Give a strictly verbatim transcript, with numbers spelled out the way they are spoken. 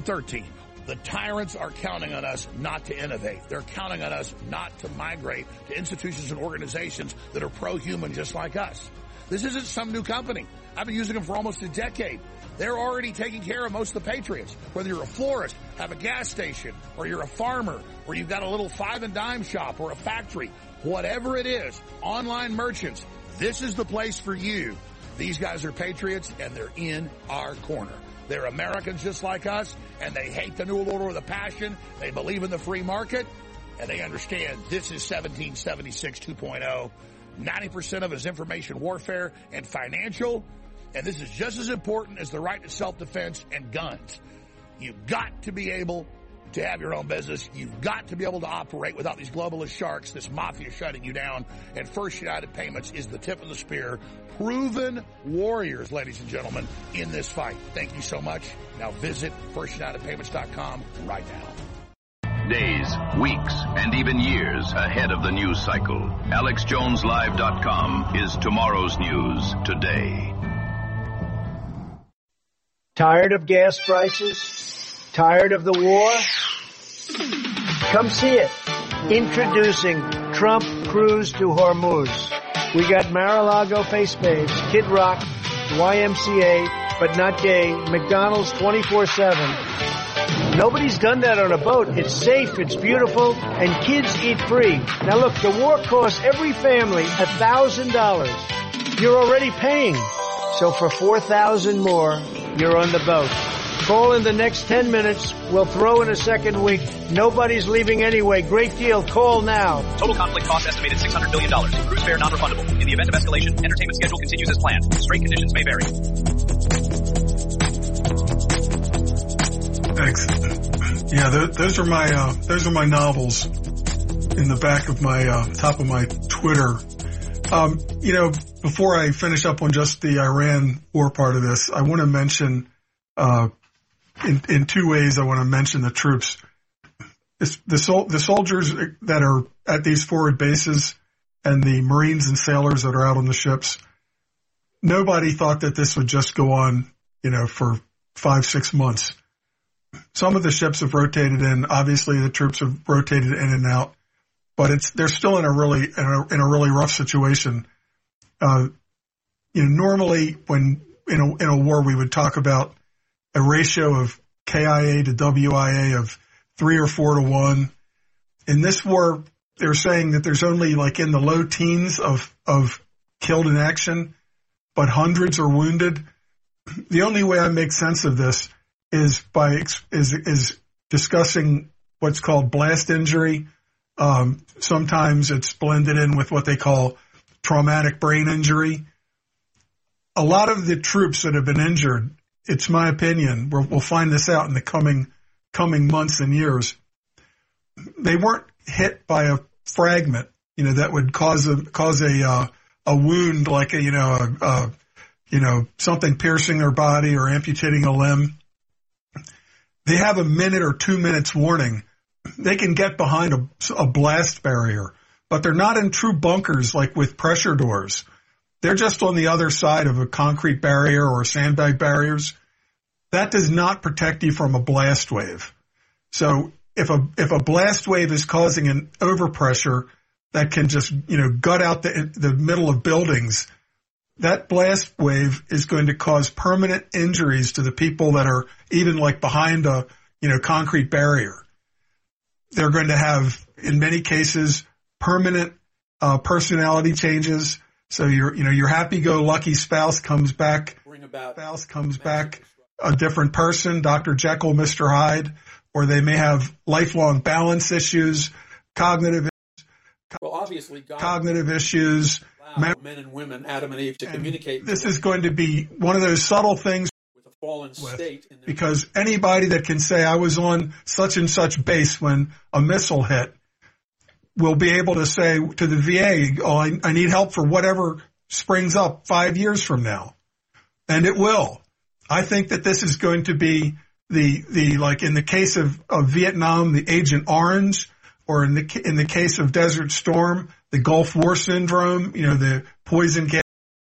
thirteen. The tyrants are counting on us not to innovate. They're counting on us not to migrate to institutions and organizations that are pro-human just like us. This isn't some new company. I've been using them for almost a decade. They're already taking care of most of the patriots. Whether you're a florist, have a gas station, or you're a farmer, or you've got a little five and dime shop or a factory, whatever it is, online merchants, this is the place for you. These guys are patriots and they're in our corner. They're Americans just like us, and they hate the New World Order with a passion. They believe in the free market, and they understand this is seventeen seventy-six two point oh. ninety percent of it is information warfare and financial, and this is just as important as the right to self-defense and guns. You've got to be able to have your own business. You've got to be able to operate without these globalist sharks, this mafia shutting you down, and First United Payments is the tip of the spear. Proven warriors, ladies and gentlemen, in this fight. Thank you so much. Now visit first united payments dot com right now. Days, weeks, and even years ahead of the news cycle. Alex Jones Live dot com is tomorrow's news today. Tired of gas prices? Tired of the war? Come see it. Introducing Trump Cruise to Hormuz. We got Mar-a-Lago face babes, Kid Rock, Y M C A, but not gay, McDonald's twenty-four seven. Nobody's done that on a boat. It's safe, it's beautiful, and kids eat free. Now look, the war costs every family one thousand dollars. You're already paying. So for four thousand dollars more, you're on the boat. Call in the next ten minutes. We'll throw in a second week. Nobody's leaving anyway. Great deal. Call now. Total conflict cost estimated six hundred billion dollars. Cruise fare non-refundable. In the event of escalation, entertainment schedule continues as planned. Straight conditions may vary. Thanks. Yeah, th- those are my uh, those are my novels in the back of my uh, top of my Twitter. Um, you know, before I finish up on just the Iran war part of this, I want to mention. Uh, In, in two ways, I want to mention the troops. It's the, sol- the soldiers that are at these forward bases and the Marines and sailors that are out on the ships. Nobody thought that this would just go on, you know, for five, six months. Some of the ships have rotated in. Obviously, the troops have rotated in and out, but it's they're still in a really in a, in a really rough situation. Uh, you know, normally when in a in a war we would talk about a ratio of K I A to W I A of three or four to one. In this war, they're saying that there's only like in the low teens of, of killed in action, but hundreds are wounded. The only way I make sense of this is by, is, is discussing what's called blast injury. Um, sometimes it's blended in with what they call traumatic brain injury. A lot of the troops that have been injured, it's my opinion, we'll, we'll find this out in the coming coming months and years. They weren't hit by a fragment, you know, that would cause a cause a uh, a wound like a you know a, a you know something piercing their body or amputating a limb. They have a minute or two minutes warning. They can get behind a, a blast barrier, but they're not in true bunkers like with pressure doors. They're just on the other side of a concrete barrier or sandbag barriers. That does not protect you from a blast wave. So if a if a blast wave is causing an overpressure that can just, you know, gut out the the middle of buildings, that blast wave is going to cause permanent injuries to the people that are even like behind a, you know, concrete barrier. They're going to have, in many cases, permanent uh, personality changes. So your, you know, your happy-go-lucky spouse comes back, Bring about spouse comes back a different person, Doctor Jekyll, Mister Hyde, or they may have lifelong balance issues, cognitive, well, obviously, God cognitive issues. Men and women, Adam and Eve, to and communicate. This is going to be one of those subtle things with a fallen state. In because anybody that can say I was on such and such base when a missile hit will be able to say to the V A, oh, I, I need help for whatever springs up five years from now. And it will. I think that this is going to be the, the, like in the case of, of Vietnam, the Agent Orange, or in the, in the case of Desert Storm, the Gulf War Syndrome, you know, the poison gas.